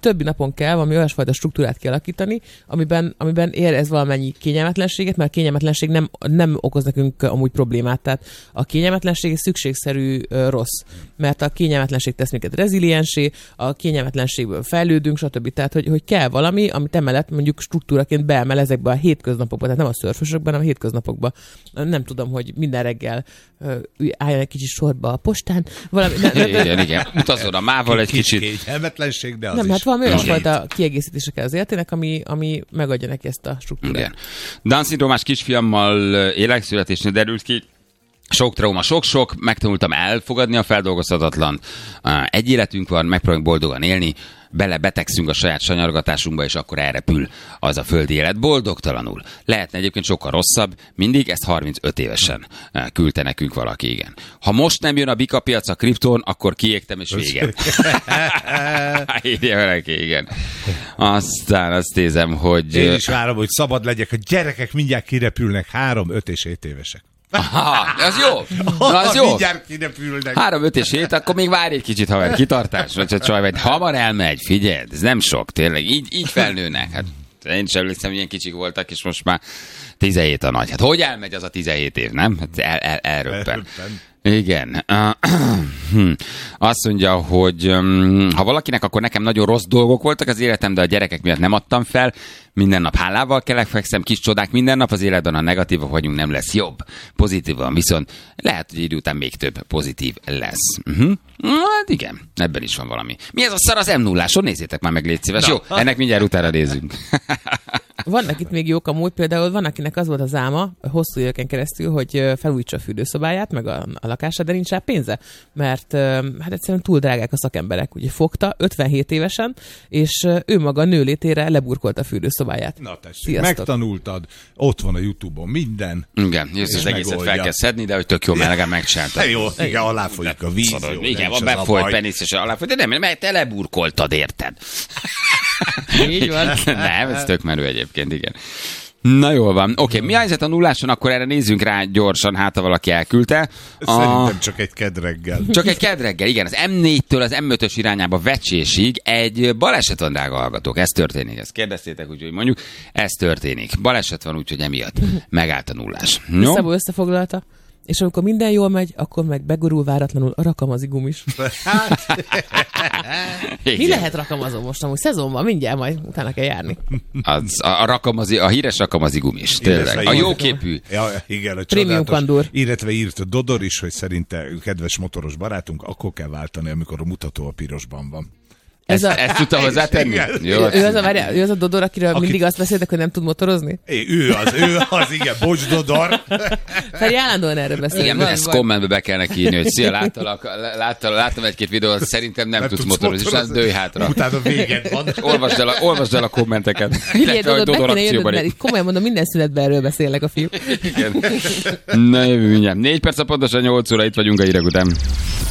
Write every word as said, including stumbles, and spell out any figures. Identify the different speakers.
Speaker 1: többi napon kell valami olyasfajta struktúrát kialakítani, amiben, amiben érez valamennyi kényelmetlenséget, mert a kényelmetlenség nem, nem okoz nekünk amúgy problémát. Tehát a kényelmetlenség szükségszerű uh, rossz, mert a kényelmetlenség tesz minket reziliensé, a kényelmetlenségből fejlődünk, stb. Tehát, hogy, hogy kell valami, amit emellett mondjuk struktúraként beemel ezekbe a hétköznapokba, tehát nem a szörfösökben, hanem a hétköznapokban. Nem tudom, hogy minden reggel uh, álljon egy kicsit sorba a postán. Valami, ne, ne,
Speaker 2: igen, igen. Utazzon a mával egy kicsit.
Speaker 3: Kényelmetlenség, de az
Speaker 1: nem,
Speaker 3: is.
Speaker 1: hát valami olyasfajta kiegészítése kell az életének, ami, ami megadja neki ezt a struktúrát.
Speaker 2: Igen. Down-szindrómás kisfiammal élek, születésnél derült ki. Sok trauma, sok-sok, megtanultam elfogadni a feldolgozhatatlan. Egy életünk van, megpróbálunk boldogan élni, bele betegszünk a saját sanyargatásunkba, és akkor elrepül az a földi élet boldogtalanul. Lehetne egyébként sokkal rosszabb, mindig ezt harmincöt évesen küldte nekünk valaki, igen. Ha most nem jön a bika piac, a kriptón, akkor kiégtem, és vége. Írja valaki, igen. Aztán azt nézem, hogy...
Speaker 3: Én is várom, hogy szabad legyek, a gyerekek mindjárt kirepülnek, három, öt és hét évesek.
Speaker 2: Aha, az jó. Na, az jó.
Speaker 3: Mindjárt kirepülnek.
Speaker 2: Három, öt és hét, akkor még várj egy kicsit, haver, kitartás, vagy csaj, vagy hamar elmegy, figyeld, ez nem sok, tényleg, így, így felnőnek. Hát én sem emlékszem, milyen kicsik voltak, és most már tizenhét a nagy. Hát hogy elmegy az a tizenhét év, nem? Hát el, el, elröppen. Igen. Azt mondja, hogy ha valakinek, akkor nekem nagyon rossz dolgok voltak az életem, de a gyerekek miatt nem adtam fel. Minden nap hálával kelek, fekszem, kis csodák minden nap az életben, ha negatívak vagyunk, nem lesz jobb. Pozitívan viszont lehet, hogy idő után még több pozitív lesz. Uh-huh. Hát igen, ebben is van valami. Mi ez a szar az em nulláson? Nézzétek már meg, légy szíves. Jó, ennek mindjárt utána nézünk.
Speaker 1: Vannak itt még jók amúgy, például van, akinek az volt az álma hosszú éveken keresztül, hogy felújítsa a fürdőszobáját, meg a, a lakását, de nincs rá pénze, mert hát egyszerűen túl drágák a szakemberek. Úgyhogy fogta ötvenhét évesen, és ő maga nőlétére leburkolta a fürdőszobáját.
Speaker 3: Na tessék, megtanultad, ott van a YouTube-on minden.
Speaker 2: Igen, jössz az egészet fel kell szedni, de hogy tök jó, mert legalább megcsináltad.
Speaker 3: Jó, igen, aláfolyik a víz.
Speaker 2: Jó, igen, van befolyt peniszesen aláfolyt, de nem, mert te leburkoltad, érted?
Speaker 1: Így van.
Speaker 2: Nem, ez tök menő egyébként, igen. Na jól van. Oké, okay, mi a helyzet a nulláson? Akkor erre nézzünk rá gyorsan, hát ha valaki elküldte.
Speaker 3: Szerintem a... csak egy kedreggel.
Speaker 2: Csak egy kedreggel, igen. Az em négytől az em ötös irányába Vecsésig egy baleset van, drága hallgatók. Ez történik. Ezt kérdeztétek, úgyhogy mondjuk, ez történik. Baleset van, úgyhogy emiatt megállt a nullás. No?
Speaker 1: Szabó összefoglalta. És amikor minden jól megy, akkor meg begurul váratlanul a rakamazigumis. Mi lehet rakamazó most amúgy? Szezonban mindjárt majd utána kell járni.
Speaker 2: Az, a, a, rakamazi, a híres rakamazigumis, tényleg. A jóképű.
Speaker 3: Ja, igen, a
Speaker 1: Premium kandur.
Speaker 3: Illetve írt Dodor is, hogy szerinte kedves motoros barátunk, akkor kell váltani, amikor a mutató a pirosban van.
Speaker 2: Ez ezt, a... ezt tudta hozzátenni? Jó,
Speaker 1: ő, az a, várjál, ő az a Dodor, akiről Aki... mindig azt beszéltek, hogy nem tud motorozni?
Speaker 3: É, ő az, ő az, igen, bocs Dodor.
Speaker 1: Feri állandóan erről beszél.
Speaker 2: Igen, ezt kommentbe be kell neki írni, hogy szia, láttalak, láttalak, láttam egy-két videót, szerintem nem, nem tudsz motorozni, és az dőj hátra.
Speaker 3: Utána véged van.
Speaker 2: Olvasd el a, olvasd el a kommenteket.
Speaker 1: Illetve, hogy Dodor akcióban. Mert itt komolyan mondom, minden szünetben erről beszélnek a fiúk.
Speaker 2: Igen. Na jövő mindjárt. Négy perc a pontosan nyolc óra, itt vagyunk a hírek után.